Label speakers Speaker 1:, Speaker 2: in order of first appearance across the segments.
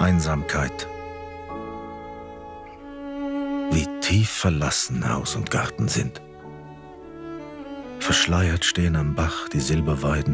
Speaker 1: Einsamkeit. Wie tief verlassen Haus und Garten sind. Verschleiert stehen am Bach die Silberweiden.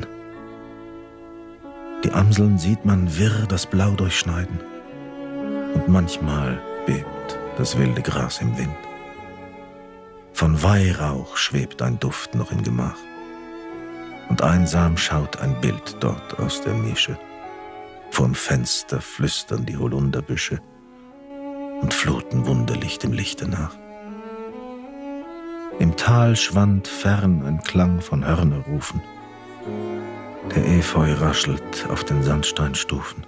Speaker 1: Die Amseln sieht man wirr das Blau durchschneiden. Und manchmal bebt das wilde Gras im Wind. Von Weihrauch schwebt ein Duft noch im Gemach. Und einsam schaut ein Bild dort aus der Nische. Vorm Fenster flüstern die Holunderbüsche und fluten wunderlich dem Lichte nach. Im Tal schwand fern ein Klang von Hörnerrufen. Der Efeu raschelt auf den Sandsteinstufen,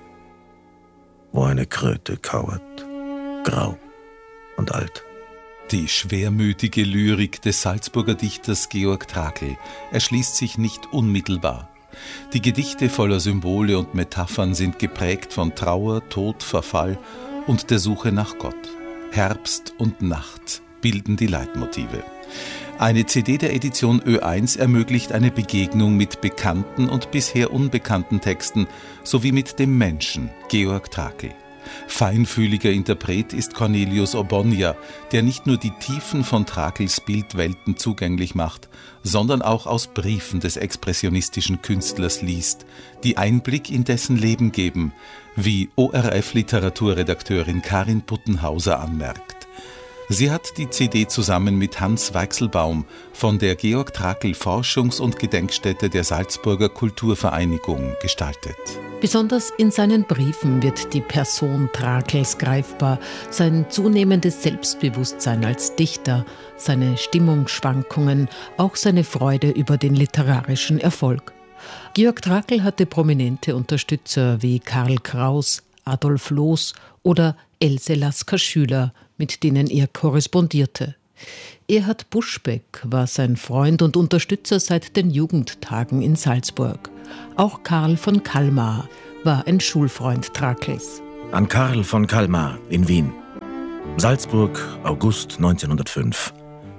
Speaker 1: wo eine Kröte kauert, grau und alt.
Speaker 2: Die schwermütige Lyrik des Salzburger Dichters Georg Trakl erschließt sich nicht unmittelbar. Die Gedichte voller Symbole und Metaphern sind geprägt von Trauer, Tod, Verfall und der Suche nach Gott. Herbst und Nacht bilden die Leitmotive. Eine CD der Edition Ö1 ermöglicht eine Begegnung mit bekannten und bisher unbekannten Texten sowie mit dem Menschen Georg Trakl. Feinfühliger Interpret ist Cornelius Orbonja, der nicht nur die Tiefen von Trakls Bildwelten zugänglich macht, sondern auch aus Briefen des expressionistischen Künstlers liest, die Einblick in dessen Leben geben, wie ORF-Literaturredakteurin Karin Buttenhauser anmerkt. Sie hat die CD zusammen mit Hans Weichselbaum von der Georg Trakl Forschungs- und Gedenkstätte der Salzburger Kulturvereinigung gestaltet.
Speaker 3: Besonders in seinen Briefen wird die Person Trakls greifbar, sein zunehmendes Selbstbewusstsein als Dichter, seine Stimmungsschwankungen, auch seine Freude über den literarischen Erfolg. Georg Trakl hatte prominente Unterstützer wie Karl Kraus, Adolf Loos oder Else Lasker-Schüler, mit denen er korrespondierte. Erhard Buschbeck war sein Freund und Unterstützer seit den Jugendtagen in Salzburg. Auch Karl von Kalmar war ein Schulfreund Trakls.
Speaker 1: An Karl von Kalmar in Wien. Salzburg, August 1905.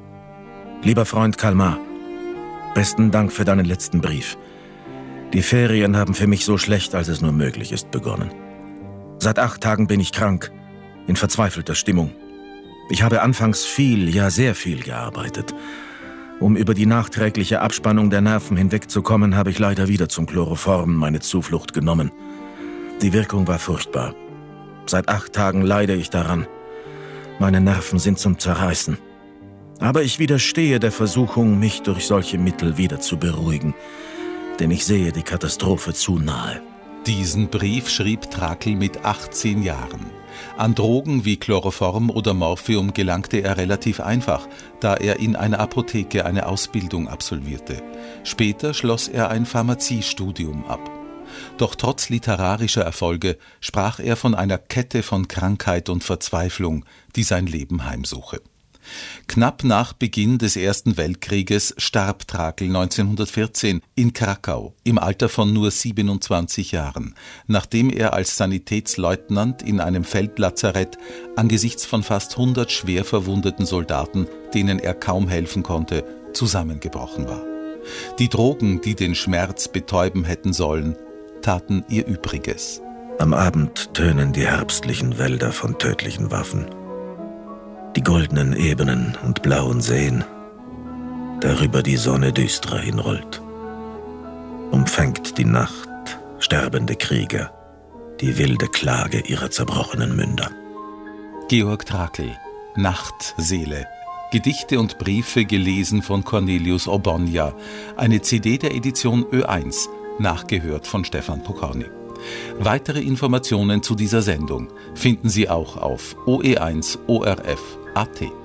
Speaker 1: Lieber Freund Kalmar, besten Dank für deinen letzten Brief. Die Ferien haben für mich so schlecht, als es nur möglich ist, begonnen. Seit 8 Tagen bin ich krank, in verzweifelter Stimmung. Ich habe anfangs viel, ja sehr viel gearbeitet. Um über die nachträgliche Abspannung der Nerven hinwegzukommen, habe ich leider wieder zum Chloroform meine Zuflucht genommen. Die Wirkung war furchtbar. Seit 8 Tagen leide ich daran. Meine Nerven sind zum Zerreißen. Aber ich widerstehe der Versuchung, mich durch solche Mittel wieder zu beruhigen. Denn ich sehe die Katastrophe zu nahe.
Speaker 2: Diesen Brief schrieb Trakl mit 18 Jahren. An Drogen wie Chloroform oder Morphium gelangte er relativ einfach, da er in einer Apotheke eine Ausbildung absolvierte. Später schloss er ein Pharmaziestudium ab. Doch trotz literarischer Erfolge sprach er von einer Kette von Krankheit und Verzweiflung, die sein Leben heimsuche. Knapp nach Beginn des Ersten Weltkrieges starb Trakl 1914 in Krakau im Alter von nur 27 Jahren, nachdem er als Sanitätsleutnant in einem Feldlazarett angesichts von fast 100 schwer verwundeten Soldaten, denen er kaum helfen konnte, zusammengebrochen war. Die Drogen, die den Schmerz betäuben hätten sollen, taten ihr Übriges.
Speaker 1: Am Abend tönen die herbstlichen Wälder von tödlichen Waffen. Die goldenen Ebenen und blauen Seen, darüber die Sonne düsterer hinrollt. Umfängt die Nacht sterbende Krieger, die wilde Klage ihrer zerbrochenen Münder.
Speaker 2: Georg Trakl, Nachtseele. Gedichte und Briefe gelesen von Cornelius Orbonja. Eine CD der Edition Ö1, nachgehört von Stefan Pokorny. Weitere Informationen zu dieser Sendung finden Sie auch auf OE1 ORF.at.